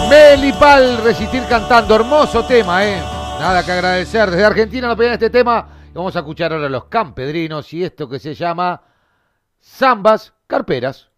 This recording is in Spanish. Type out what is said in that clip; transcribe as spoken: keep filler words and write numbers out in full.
Melipal, Resistir cantando, hermoso tema, ¿eh? Nada que agradecer. Desde Argentina nos pedían este tema. Y vamos a escuchar ahora a los Campedrinos y esto que se llama Zambas Carperas.